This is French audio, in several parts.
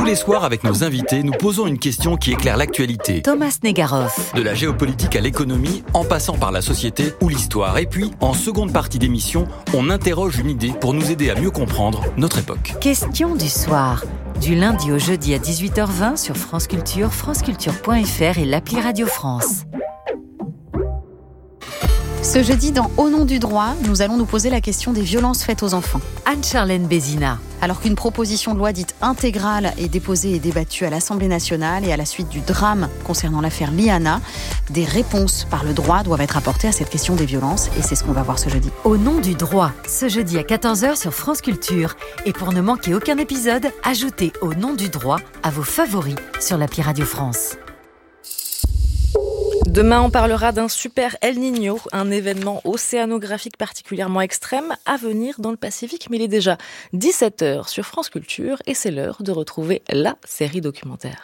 Tous les soirs, avec nos invités, nous posons une question qui éclaire l'actualité. Thomas Negaroff. De la géopolitique à l'économie, en passant par la société ou l'histoire. Et puis, en seconde partie d'émission, on interroge une idée pour nous aider à mieux comprendre notre époque. Question du soir. Du lundi au jeudi à 18h20 sur France Culture, franceculture.fr et l'appli Radio France. Ce jeudi, dans Au nom du droit, nous allons nous poser la question des violences faites aux enfants. Anne-Charlène Bézina. Alors qu'une proposition de loi dite intégrale est déposée et débattue à l'Assemblée nationale et à la suite du drame concernant l'affaire Liana, des réponses par le droit doivent être apportées à cette question des violences et c'est ce qu'on va voir ce jeudi. Au nom du droit, ce jeudi à 14h sur France Culture. Et pour ne manquer aucun épisode, ajoutez Au nom du droit à vos favoris sur l'appli Radio France. Demain, on parlera d'un super El Niño, un événement océanographique particulièrement extrême à venir dans le Pacifique. Mais il est déjà 17h sur France Culture et c'est l'heure de retrouver la série documentaire.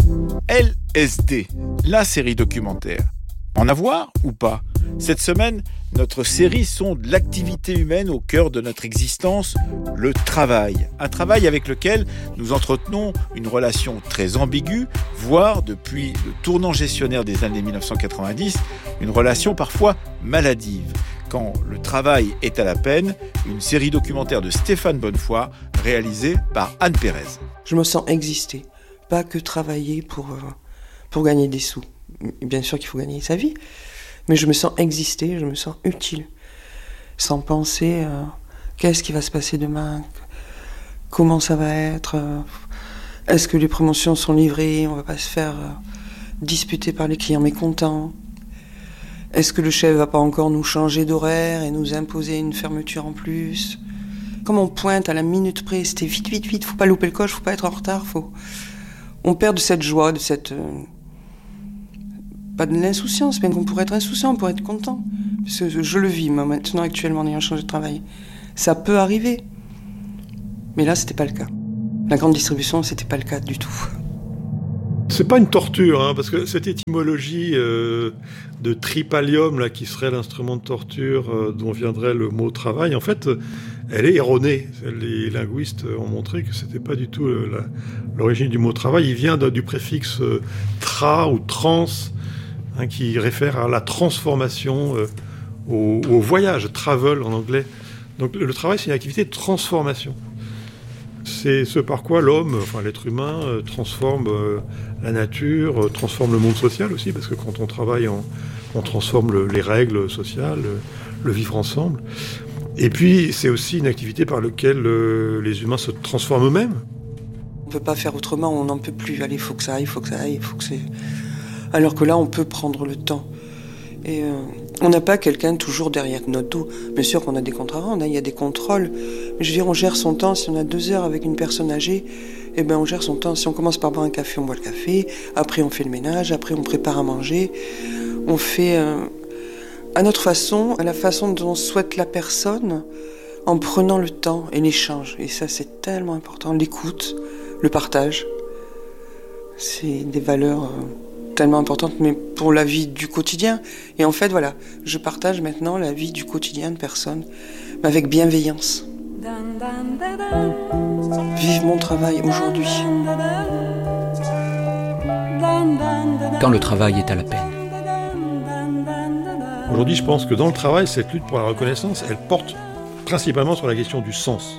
LSD, la série documentaire. En avoir ou pas ? Cette semaine, notre série sonde l'activité humaine au cœur de notre existence, le travail. Un travail avec lequel nous entretenons une relation très ambiguë, voire depuis le tournant gestionnaire des années 1990, une relation parfois maladive. Quand le travail est à la peine, une série documentaire de Stéphane Bonnefoy, réalisée par Anne Pérez. Je me sens exister, pas que travailler pour gagner des sous. Bien sûr qu'il faut gagner sa vie, mais je me sens exister, je me sens utile, sans penser qu'est-ce qui va se passer demain, comment ça va être, est-ce que les promotions sont livrées, on va pas se faire disputer par les clients mécontents, est-ce que le chef va pas encore nous changer d'horaire et nous imposer une fermeture en plus. Comme on pointe à la minute près, c'était vite, faut pas louper le coche, faut pas être en retard, on perd de cette joie, de cette... Pas de l'insouciance, bien qu'on pourrait être insouciant, on pourrait être content. Parce que je le vis, moi, maintenant, actuellement, en ayant changé de travail. Ça peut arriver. Mais là, c'était pas le cas. La grande distribution, c'était pas le cas du tout. C'est pas une torture, parce que cette étymologie de tripalium, là, qui serait l'instrument de torture dont viendrait le mot travail, en fait, elle est erronée. Les linguistes ont montré que c'était pas du tout l'origine du mot travail. Il vient du préfixe tra ou trans, qui réfère à la transformation, au voyage, travel en anglais. Donc le travail, c'est une activité de transformation. C'est ce par quoi l'homme, l'être humain, transforme la nature, transforme le monde social aussi, parce que quand on travaille, on transforme les règles sociales, le vivre ensemble. Et puis, c'est aussi une activité par laquelle les humains se transforment eux-mêmes. On peut pas faire autrement, on n'en peut plus. Allez, faut que ça aille, faut que c'est... Alors que là, on peut prendre le temps. Et on n'a pas quelqu'un toujours derrière notre dos. Bien sûr qu'on a des contrats, il y a des contrôles. Mais je veux dire, on gère son temps. Si on a 2 heures avec une personne âgée, on gère son temps. Si on commence par boire un café, on boit le café. Après, on fait le ménage. Après, on prépare à manger. On fait à notre façon, à la façon dont on souhaite la personne, en prenant le temps et l'échange. Et ça, c'est tellement important. L'écoute, le partage. C'est des valeurs... tellement importante, mais pour la vie du quotidien. Et en fait, voilà, je partage maintenant la vie du quotidien de personnes, mais avec bienveillance. Vive mon travail aujourd'hui. Quand le travail est à la peine. Aujourd'hui, je pense que dans le travail, cette lutte pour la reconnaissance, elle porte principalement sur la question du sens.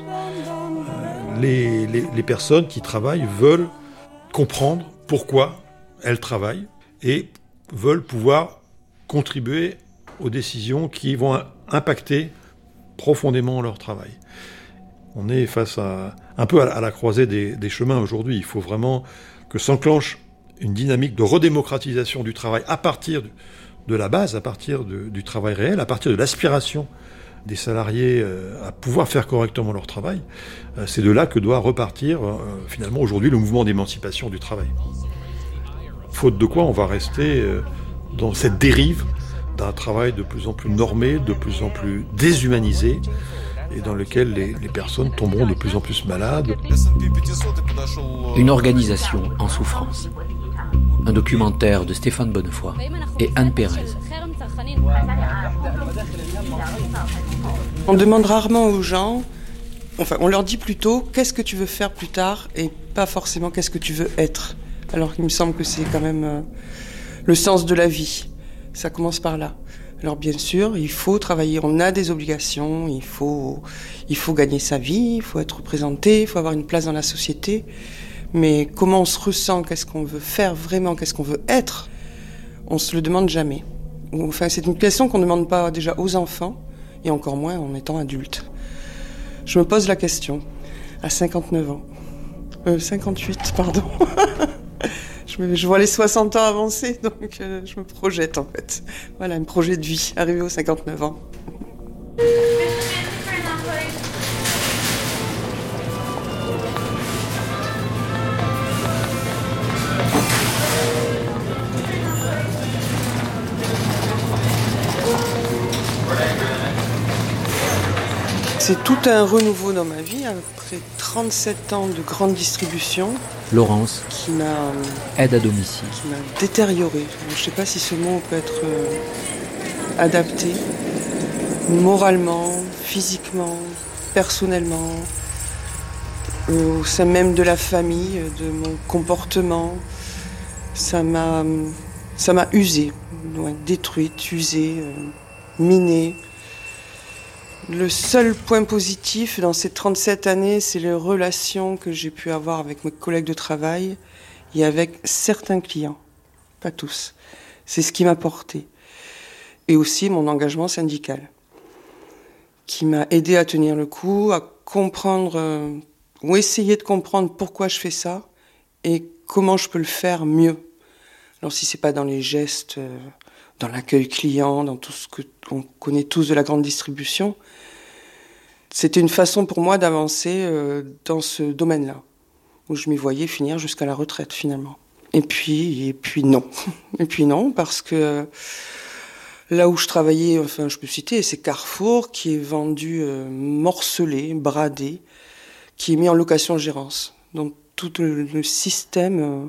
Les personnes qui travaillent veulent comprendre pourquoi elles travaillent et veulent pouvoir contribuer aux décisions qui vont impacter profondément leur travail. On est face un peu à la croisée des chemins aujourd'hui. Il faut vraiment que s'enclenche une dynamique de redémocratisation du travail à partir de la base, à partir du travail réel, à partir de l'aspiration des salariés à pouvoir faire correctement leur travail. C'est de là que doit repartir finalement aujourd'hui le mouvement d'émancipation du travail. Faute de quoi on va rester dans cette dérive d'un travail de plus en plus normé, de plus en plus déshumanisé, et dans lequel les personnes tomberont de plus en plus malades. Une organisation en souffrance. Un documentaire de Stéphane Bonnefoy et Anne Pérez. On demande rarement aux gens Enfin, on leur dit plutôt qu'est-ce que tu veux faire plus tard et pas forcément qu'est-ce que tu veux être. Alors qu'il me semble que c'est quand même le sens de la vie. Ça commence par là. Alors bien sûr, il faut travailler, on a des obligations, il faut gagner sa vie, il faut être représenté, il faut avoir une place dans la société. Mais comment on se ressent, qu'est-ce qu'on veut faire vraiment, qu'est-ce qu'on veut être, on se le demande jamais. Enfin, c'est une question qu'on ne demande pas déjà aux enfants, et encore moins en étant adulte. Je me pose la question, à 59 ans. 58, pardon. Je vois les 60 ans avancer, donc je me projette en fait. Voilà, un projet de vie, arrivé aux 59 ans. C'est tout un renouveau dans ma vie, après 37 ans de grande distribution. Laurence, qui m'a aide à domicile. Qui m'a détériorée. Je ne sais pas si ce mot peut être adapté. Moralement, physiquement, personnellement, au sein même de la famille, de mon comportement. Ça m'a usée, détruite, usée, minée. Le seul point positif dans ces 37 années, c'est les relations que j'ai pu avoir avec mes collègues de travail et avec certains clients, pas tous. C'est ce qui m'a porté. Et aussi mon engagement syndical, qui m'a aidé à tenir le coup, à comprendre, ou essayer de comprendre pourquoi je fais ça et comment je peux le faire mieux. Alors si c'est pas dans les gestes, dans l'accueil client, dans tout ce qu'on connaît tous de la grande distribution, c'était une façon pour moi d'avancer dans ce domaine-là, où je m'y voyais finir jusqu'à la retraite finalement. Et puis non. Et puis non, parce que là où je travaillais, enfin je peux citer, c'est Carrefour, qui est vendu morcelé, bradé, qui est mis en location-gérance. Donc tout le système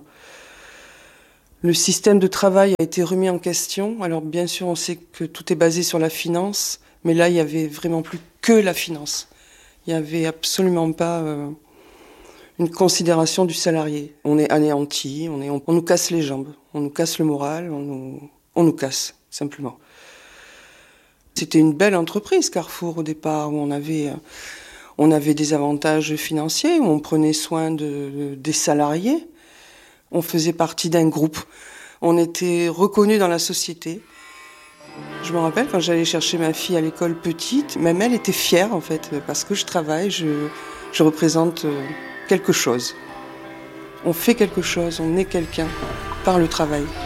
de travail a été remis en question. Alors bien sûr, on sait que tout est basé sur la finance, mais là, il n'y avait vraiment plus que la finance. Il n'y avait absolument pas une considération du salarié. On est anéanti, on nous casse les jambes, on nous casse le moral, on nous casse, simplement. C'était une belle entreprise, Carrefour, au départ, où on avait des avantages financiers, où on prenait soin des salariés. On faisait partie d'un groupe. On était reconnus dans la société. Je me rappelle quand j'allais chercher ma fille à l'école petite, même elle était fière en fait, parce que je travaille, je représente quelque chose. On fait quelque chose, on est quelqu'un par le travail.